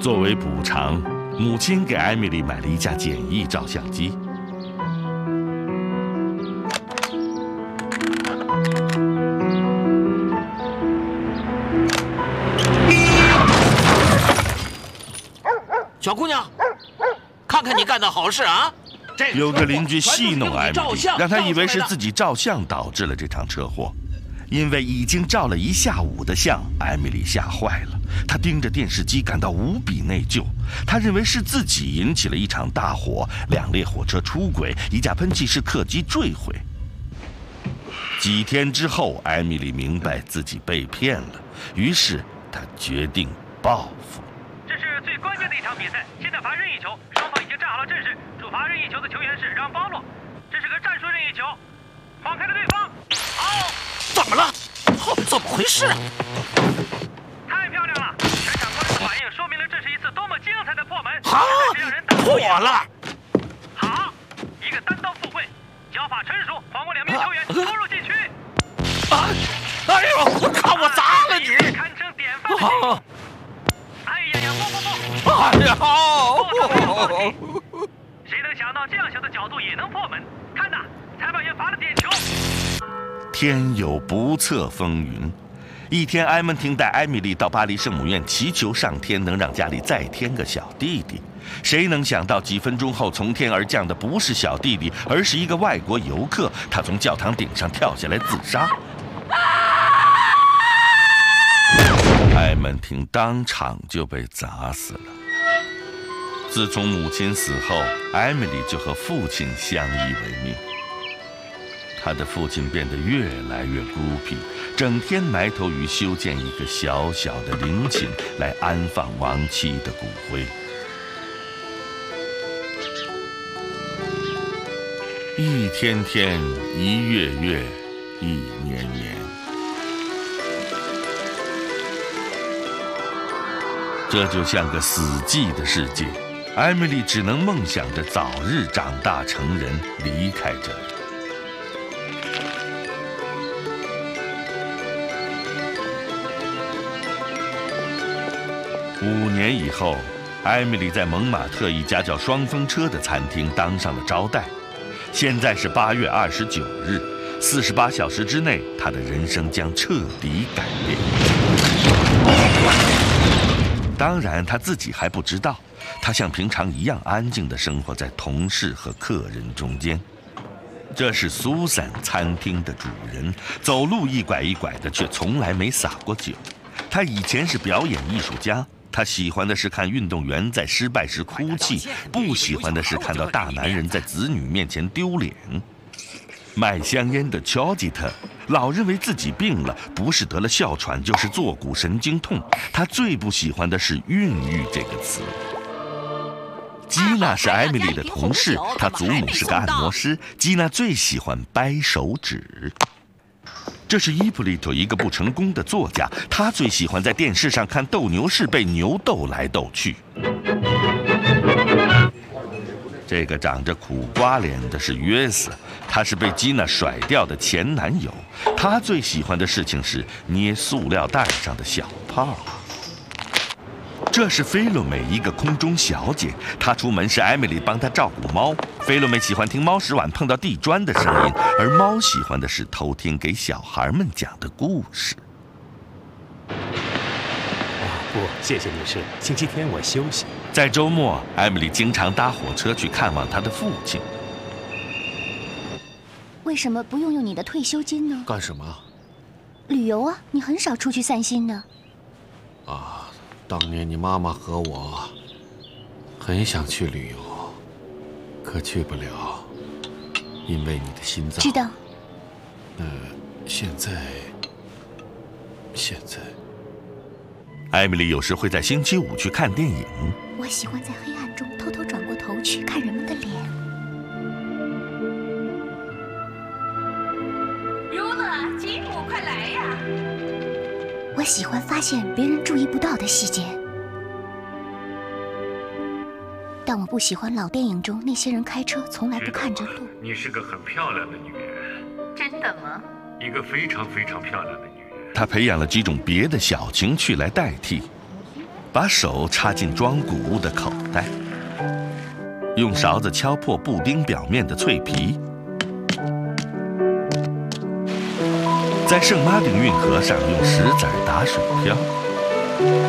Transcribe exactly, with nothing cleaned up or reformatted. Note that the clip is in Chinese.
作为补偿，母亲给艾米丽买了一架简易照相机。 小姑娘，看看你干的好事啊！ 有个邻居戏弄艾米丽，让她以为是自己照相导致了这场车祸。因为已经照了一下午的相，艾米丽吓坏了。她盯着电视机，感到无比内疚。她认为是自己引起了一场大火，两列火车出轨，一架喷气式客机坠毁。几天之后，艾米丽明白自己被骗了，于是她决定报复。 这是最关键的一场比赛，现在罚任意球，双方已经站好了阵势。主罚任意球的球员是让邦洛，这是个战术任意球，晃开了对方。好， 怎么了？哦，怎么回事？ 太漂亮了！全场观众的反应说明了这是一次多么精彩的破门。 好，破了！ 好，一个单刀赴会，脚法成熟，晃过两名球员，冲入禁区。 啊！哎呦，我靠！我砸了你！ 堪称典范的进攻。哎呀呀！不不不！ 哎呀！ 谁能想到这样小的角度也能破门？看呐，裁判员罚了点球。 天有不测风云，一天，埃蒙汀带艾米丽到巴黎圣母院祈求上天能让家里再添个小弟弟。谁能想到几分钟后，从天而降的不是小弟弟，而是一个外国游客。他从教堂顶上跳下来自杀。埃蒙汀当场就被砸死了。自从母亲死后，艾米丽就和父亲相依为命。他的父亲变得越来越孤僻，整天埋头于修建一个小小的陵寝来安放亡妻的骨灰。一天天，一月月，一年年，这就像个死寂的世界。艾米丽只能梦想着早日长大成人，离开这里。五年以后，艾米丽在蒙马特一家叫双风车的餐厅当上了招待。现在是八月二十九日，四十八小时之内，她的人生将彻底改变。当然，她自己还不知道，她像平常一样安静地生活在同事和客人中间。这是苏珊餐厅的主人，走路一拐一拐的，却从来没洒过酒。她以前是表演艺术家。他喜欢的是看运动员在失败时哭泣，不喜欢的是看到大男人在子女面前丢脸。卖香烟的乔吉特老认为自己病了，不是得了哮喘，就是坐骨神经痛。他最不喜欢的是孕育这个词。基娜是艾米丽的同事，她祖母是个按摩师。基娜最喜欢掰手指。这是伊普利托，一个不成功的作家，他最喜欢在电视上看斗牛士被牛斗来斗去。这个长着苦瓜脸的是约瑟，他是被基娜甩掉的前男友。他最喜欢的事情是捏塑料袋上的小泡。这是菲洛美，一个空中小姐。她出门时，艾米丽帮她照顾猫。菲洛美喜欢听猫食碗碰到地砖的声音，而猫喜欢的是偷听给小孩们讲的故事。 不，谢谢女士，星期天我休息。 在周末，艾米丽经常搭火车去看望她的父亲。 为什么不用用你的退休金呢？ 干什么？ 旅游啊，你很少出去散心的。 啊。当年你妈妈和我很想去旅游，可去不了，因为你的心脏。 知道。 呃，现在，现在， 艾米丽有时会在星期五去看电影。 我喜欢在黑暗中偷偷转过头去看人们的脸。 如乐，吉姆，快来呀！ 我喜欢发现别人注意不到的细节，但我不喜欢老电影中那些人开车从来不看着路。 你是个很漂亮的女人。 真的吗？ 一个非常非常漂亮的女人。 她培养了几种别的小情趣来代替。 把手插进装谷物的口袋，用勺子敲破布丁表面的脆皮，在圣马丁运河上用石子打水漂。